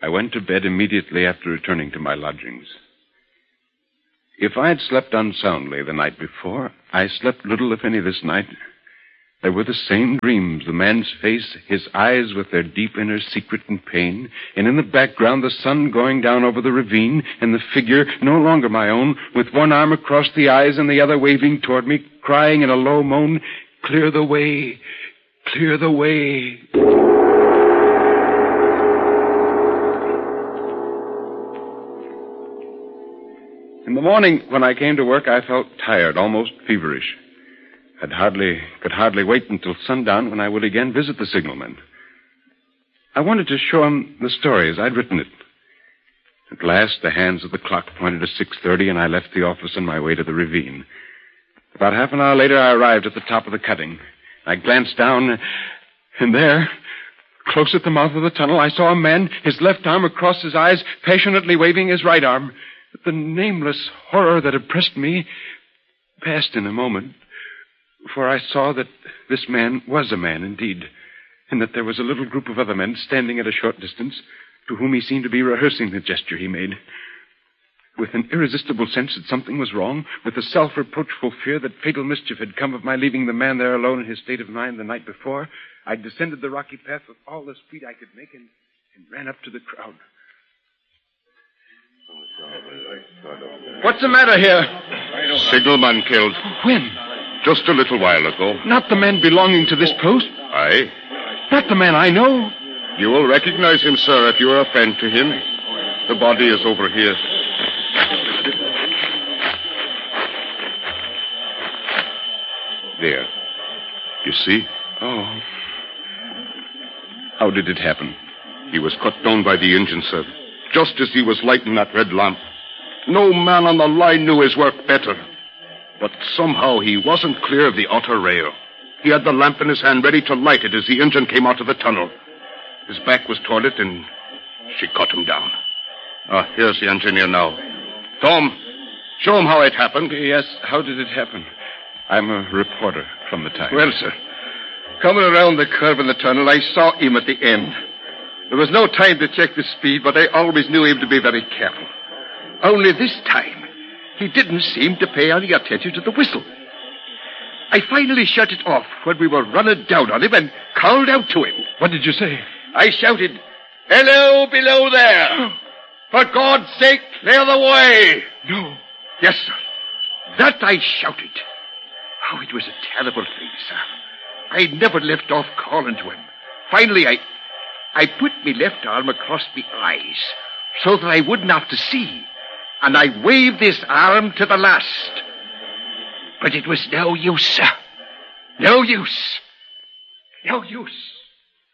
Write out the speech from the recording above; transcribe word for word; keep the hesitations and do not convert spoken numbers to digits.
I went to bed immediately after returning to my lodgings. If I had slept unsoundly the night before, I slept little, if any, this night. There were the same dreams, the man's face, his eyes with their deep inner secret and pain, and in the background the sun going down over the ravine, and the figure, no longer my own, with one arm across the eyes and the other waving toward me, crying in a low moan, "Clear the way, clear the way." In the morning, when I came to work, I felt tired, almost feverish. I'd hardly, could hardly wait until sundown when I would again visit the signalman. I wanted to show him the story as I'd written it. At last, the hands of the clock pointed to six thirty, and I left the office on my way to the ravine. About half an hour later, I arrived at the top of the cutting. I glanced down, and there, close at the mouth of the tunnel, I saw a man, his left arm across his eyes, passionately waving his right arm. But the nameless horror that oppressed me passed in a moment, for I saw that this man was a man indeed, and that there was a little group of other men standing at a short distance, to whom he seemed to be rehearsing the gesture he made. With an irresistible sense that something was wrong, with a self-reproachful fear that fatal mischief had come of my leaving the man there alone in his state of mind the night before, I descended the rocky path with all the speed I could make and, and ran up to the crowd. What's the matter here? Signalman killed. When? Just a little while ago. Not the man belonging to this post? Aye. Not the man I know? You will recognize him, sir, if you are a friend to him. The body is over here. There. You see? Oh. How did it happen? He was cut down by the engine, sir, just as he was lighting that red lamp. No man on the line knew his work better. But somehow he wasn't clear of the outer rail. He had the lamp in his hand ready to light it as the engine came out of the tunnel. His back was toward it, and she cut him down. Ah, here's the engineer now. Tom, show him how it happened. Yes, how did it happen? I'm a reporter from the Times. Well, sir, coming around the curve in the tunnel, I saw him at the end. There was no time to check the speed, but I always knew him to be very careful. Only this time, he didn't seem to pay any attention to the whistle. I finally shut it off when we were running down on him and called out to him. What did you say? I shouted, "Hello, below there! For God's sake, clear the way!" No. Yes, sir. That I shouted. Oh, it was a terrible thing, sir. I never left off calling to him. Finally, I... I put my left arm across my eyes so that I wouldn't have to see, and I waved this arm to the last. But it was no use, sir. No use. No use.